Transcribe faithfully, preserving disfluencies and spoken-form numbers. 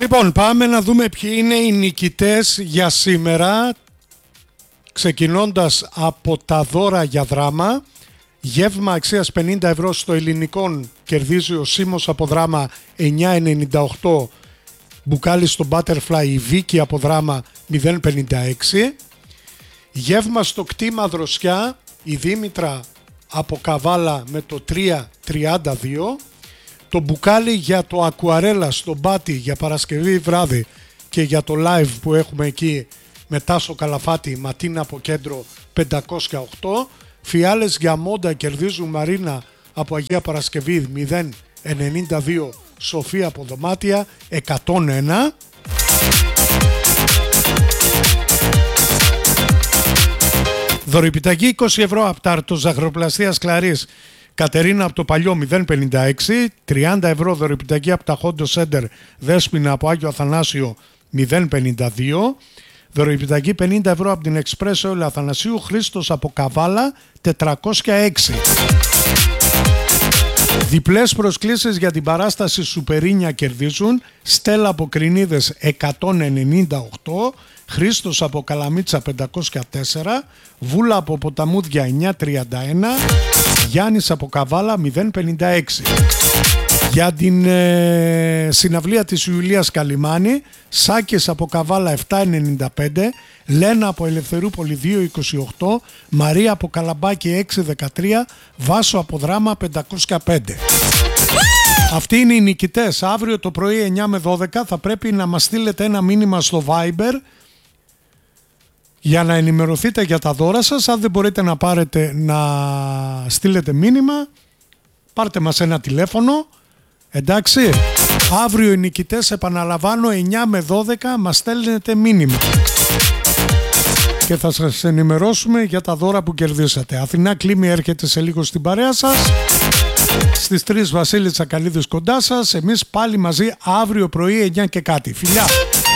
Λοιπόν, πάμε να δούμε ποιοι είναι οι νικητές για σήμερα, ξεκινώντας από τα δώρα για δράμα. Γεύμα αξίας πενήντα ευρώ στο ελληνικό κερδίζει ο Σίμος από δράμα εννιά ενενήντα οκτώ. Μπουκάλι στο Butterfly η Βίκη από δράμα μηδέν πενήντα έξι. Γεύμα στο κτήμα δροσιά η Δήμητρα από Καβάλα με το τρία τριάντα δύο. Το μπουκάλι για το Ακουαρέλα στο Μπάτι για Παρασκευή βράδυ και για το live που έχουμε εκεί με Τάσο Καλαφάτη Ματίνα από κέντρο πεντακόσια οκτώ. Φιάλες για Μόντα κερδίζουν Μαρίνα από Αγία Παρασκευή μηδέν ενενήντα δύο. Σοφία από Δωμάτια εκατόν ένα. Δωρεπιταγή είκοσι ευρώ από Τάρτο Ζαχαροπλαστείας Κλαρής Κατερίνα από το Παλιό μηδέν πενήντα έξι. τριάντα ευρώ δωρεπιταγή από τα Χόντο Σέντερ Δέσποινα από Άγιο Αθανάσιο μηδέν πενήντα δύο. Δωρεπιταγή πενήντα ευρώ από την Εξπρέσο Όλε Αθανασίου Χρήστος από Καβάλα τετρακόσια έξι. Διπλές προσκλήσεις για την παράσταση Σουπερίνια κερδίζουν Στέλλα από Κρινίδες εκατόν ενενήντα οκτώ, Χρήστος από Καλαμίτσα πεντακόσια τέσσερα, Βούλα από Ποταμούδια εννιακόσια τριάντα ένα, Γιάννης από Καβάλα μηδέν πενήντα έξι. Για την ε, συναυλία της Ιουλίας Καλιμάνη, Σάκης από Καβάλα επτακόσια ενενήντα πέντε, Λένα από Ελευθερούπολη διακόσια είκοσι οκτώ, Μαρία από Καλαμπάκη εξακόσια δεκατρία, Βάσο από Δράμα πεντακόσια πέντε. Αυτοί είναι οι νικητές. Αύριο το πρωί εννιά με δώδεκα θα πρέπει να μας στείλετε ένα μήνυμα στο Viber για να ενημερωθείτε για τα δώρα σας. Αν δεν μπορείτε να πάρετε να στείλετε μήνυμα, πάρτε μας ένα τηλέφωνο. Εντάξει, αύριο οι νικητές, επαναλαμβάνω, εννιά με δώδεκα μας στέλνετε μήνυμα και θα σας ενημερώσουμε για τα δώρα που κερδίσατε. Αθηνά Κλίμη έρχεται σε λίγο στην παρέα σας. Στις τρεις Βασίλης Τσακαλίδης κοντά σας. Εμείς πάλι μαζί αύριο πρωί εννιά και κάτι. Φιλιά!